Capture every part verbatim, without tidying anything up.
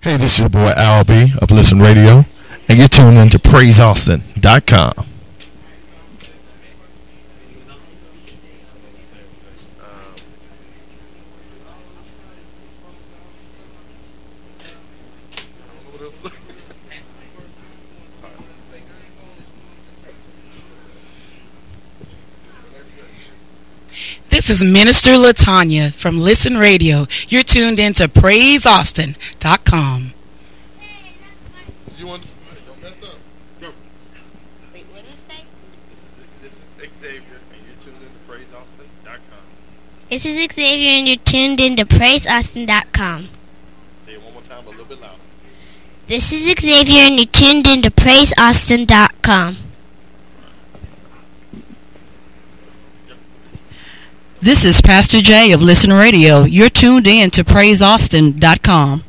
Hey, this is your boy Al B of Listen Radio, and you're tuned in to praise austin dot com. This is Minister Latanya from Listen Radio. You're tuned in to praise austin dot com. You want to, don't mess up. Go. Wait, what did it say? This is, this is Xavier, and you're tuned in to praise austin dot com. This is Xavier, and you're tuned in to praise austin dot com. Say it one more time, but a little bit louder. This is Xavier, and you're tuned in to praise austin dot com. This is Pastor Jay of Listen Radio. You're tuned in to praise austin dot com.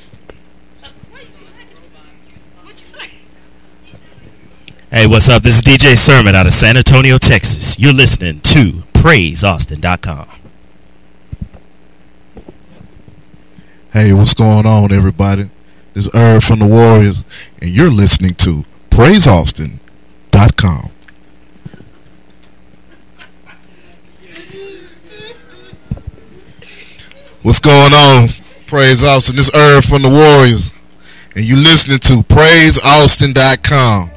Hey, what's up? This is D J Sermon out of San Antonio, Texas. You're listening to praise austin dot com. Hey, what's going on, everybody? This is Herb from the Warriors, and you're listening to praise austin dot com. What's going on? Praise Austin. This is Herb from the Warriors, and you listening to praise austin dot com.